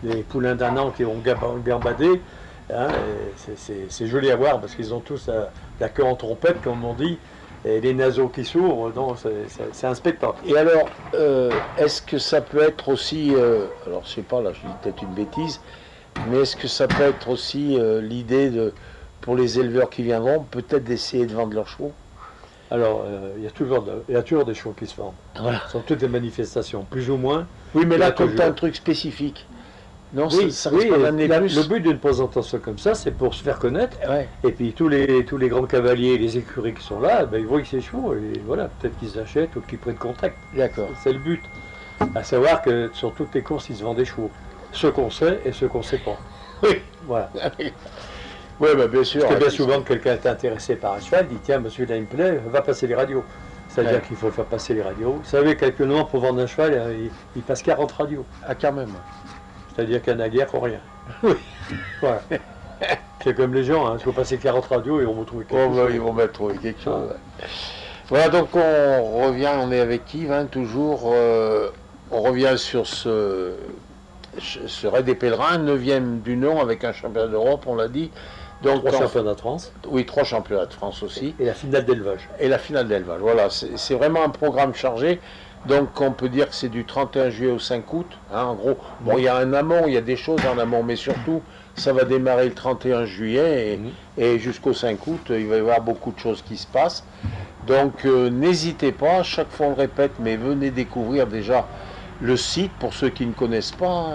des poulains d'un an qui vont gambader. Hein, c'est joli à voir parce qu'ils ont tous la queue en trompette, comme on dit, et les naseaux qui s'ouvrent, donc c'est un spectacle. Et alors, est-ce que ça peut être aussi, alors je sais pas, là je dis peut-être une bêtise, mais est-ce que ça peut être aussi l'idée pour les éleveurs qui viendront, peut-être d'essayer de vendre leurs chevaux? Alors, il y a toujours des chevaux qui se vendent. Voilà. Ce sont toutes des manifestations, plus ou moins. Oui, mais là, comme tu as un truc spécifique. Non, oui, ça risque pas d'amener plus. Le but d'une présentation comme ça, c'est pour se faire connaître. Ouais. Et puis tous les grands cavaliers, les écuries qui sont là, ben, ils voient ces chevaux et voilà, peut-être qu'ils achètent ou qu'ils prennent contact. D'accord. C'est le but. À savoir que sur toutes les courses, ils se vendent des chevaux. Ceux qu'on sait et ceux qu'on ne sait pas. Oui. Voilà. Oui, bah, bien sûr. Parce que bien souvent, quelqu'un est intéressé par un cheval, dit tiens, monsieur, là, il me plaît, va passer les radios. C'est-à-dire qu'il faut faire passer les radios. Vous savez qu'actuellement, pour vendre un cheval, il passe 40 radios. Ah, quand même. C'est-à-dire qu'il n'y en a guère pour rien. Oui. Voilà. C'est comme les gens, il faut passer 40 radios et on va trouver quelque chose. Bah, ils vont mettre trouver quelque chose. Ouais. Voilà, donc on revient, on est avec Yves, hein, toujours. On revient sur ce Raid des Pèlerins, 9e du nom avec un championnat d'Europe, on l'a dit. Donc, 3 championnats de France. Oui, 3 championnats de France aussi. Et la finale d'élevage. Et la finale d'élevage, voilà. C'est vraiment un programme chargé. Donc on peut dire que c'est du 31 juillet au 5 août. Hein, en gros, bon, il y a un amont, il y a des choses en amont, mais surtout, ça va démarrer le 31 juillet et jusqu'au 5 août, il va y avoir beaucoup de choses qui se passent. Donc n'hésitez pas, chaque fois on le répète, mais venez découvrir déjà le site pour ceux qui ne connaissent pas.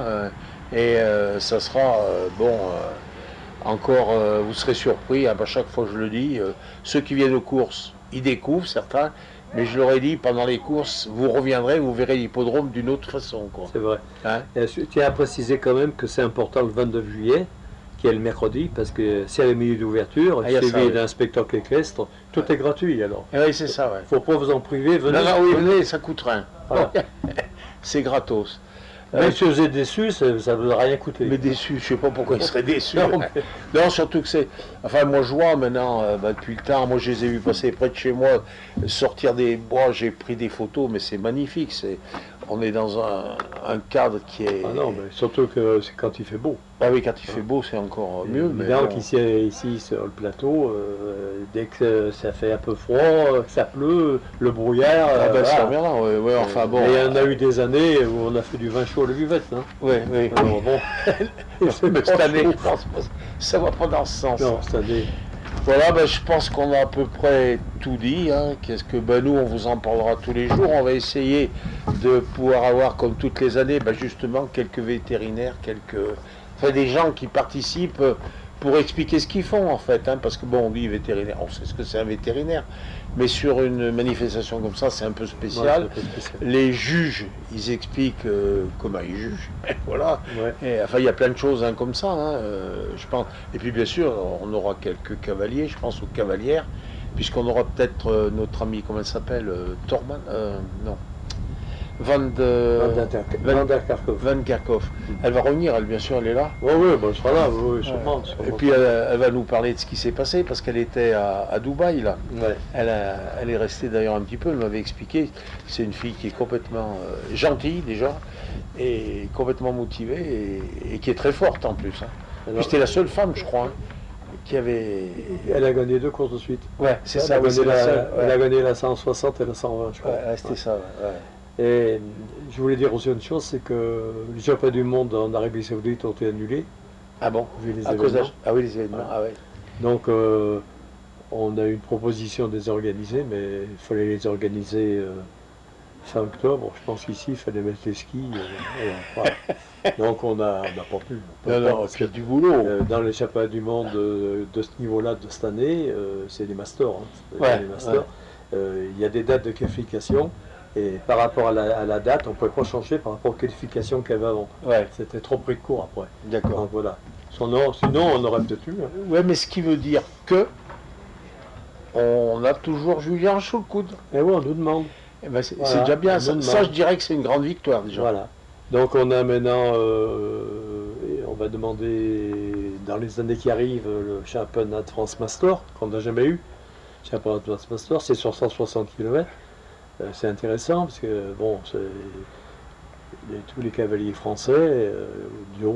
Ça sera, encore, vous serez surpris, à chaque fois je le dis, ceux qui viennent aux courses, ils découvrent certains. Mais je leur ai dit, pendant les courses, vous reviendrez, vous verrez l'hippodrome d'une autre façon. C'est vrai. Hein? Tu tiens à préciser quand même que c'est important le 29 juillet, qui est le mercredi, parce que c'est le milieu d'ouverture, suivi d'un spectacle équestre, tout est gratuit alors. Oui, c'est ça, ouais. Il ne faut pas vous en priver, venez. Non, venez, ça coûte rien. Voilà. C'est gratos. Même si vous êtes déçu, ça ne vous a rien coûté. Mais déçu, je ne sais pas pourquoi ils seraient déçus. Non, surtout que c'est... Enfin, moi, je vois maintenant, depuis le temps, moi, je les ai vus passer près de chez moi, sortir des bois, j'ai pris des photos, mais c'est magnifique. On est dans un cadre qui est... Ah non, mais surtout que c'est quand il fait beau. Ah oui, quand il fait beau, c'est encore mieux. Mais donc, ici, sur le plateau, dès que ça fait un peu froid, ça pleut, le brouillard... ça revient là, ouais, enfin bon... Et il y en a eu des années où on a fait du vin chaud à la buvette. Hein. Oui. Alors, bon, mais cette année, ça va pas dans ce sens. Non, cette année... Voilà, je pense qu'on a à peu près tout dit. Hein. Qu'est-ce que nous, on vous en parlera tous les jours. On va essayer de pouvoir avoir, comme toutes les années, justement, quelques vétérinaires, des gens qui participent pour expliquer ce qu'ils font, en fait. Hein, parce que, on dit vétérinaire, on sait ce que c'est un vétérinaire. Mais sur une manifestation comme ça, c'est un peu spécial. Ouais, les juges, ils expliquent comment ils jugent. Voilà. Ouais. Et, il y a plein de choses comme ça, je pense. Et puis, bien sûr, on aura quelques cavaliers, je pense aux cavalières, puisqu'on aura peut-être notre ami, comment elle s'appelle, Torman, non. Van Kerkhoff. Elle va revenir, elle, bien sûr, elle est là. Oui, elle sera là, sûrement. Et puis elle va nous parler de ce qui s'est passé, parce qu'elle était à Dubaï, là. Ouais. Elle est restée d'ailleurs un petit peu, elle m'avait expliqué. C'est une fille qui est complètement gentille, déjà, et complètement motivée, et qui est très forte, en plus. Hein. Puis c'était la seule femme, je crois, qui avait... Elle a gagné 2 courses de suite. Ouais, c'est ça. Elle a gagné la 160 et la 120, je crois. Ouais, c'était ça, ouais. Et je voulais dire aussi une chose, c'est que les championnats du monde en Arabie Saoudite ont été annulés. Ah bon? Vu les événements. Ah oui, les événements. Ah ouais. Donc on a eu une proposition de les organiser, mais il fallait les organiser fin octobre. Je pense qu'ici, il fallait mettre les skis. Voilà. Donc on n'a pas pu. Non, il y a du boulot. Dans les championnats du monde de ce niveau-là, de cette année, c'est des masters. Hein. Ouais, des masters. Il y a des dates de qualification. Et par rapport à la date, on ne pouvait pas changer par rapport aux qualifications qu'il y avait avant. Ouais. C'était trop pris de court après. D'accord. Donc voilà. Sinon, on aurait peut-être eu. Hein. Ouais, mais ce qui veut dire que on a toujours Julien sous le coude. Et oui, on nous demande. C'est déjà bien. Ça, je dirais que c'est une grande victoire déjà. Voilà. Donc on a maintenant, on va demander dans les années qui arrivent le championnat de France Master, qu'on n'a jamais eu. Le championnat de France Master, c'est sur 160 km. C'est intéressant parce que tous les cavaliers français, du haut